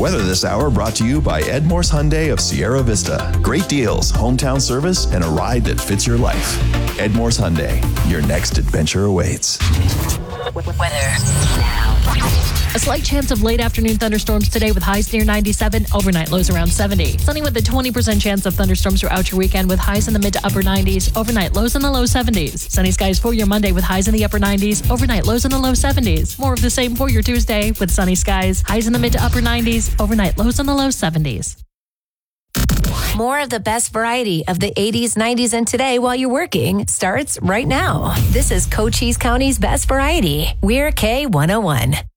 Weather this hour brought to you by Edmore's Hyundai of Sierra Vista. Great deals, hometown service, and a ride that fits your life. Edmore's Hyundai, your next adventure awaits. Weather now. A slight chance of late afternoon thunderstorms today with highs near 97, overnight lows around 70. Sunny with a 20% chance of thunderstorms throughout your weekend with highs in the mid to upper 90s, overnight lows in the low 70s. Sunny skies for your Monday with highs in the upper 90s, overnight lows in the low 70s. More of the same for your Tuesday with sunny skies, highs in the mid to upper 90s, overnight lows in the low 70s. More of the best variety of the 80s, 90s, and today while you're working starts right now. This is Cochise County's best variety. We're K101.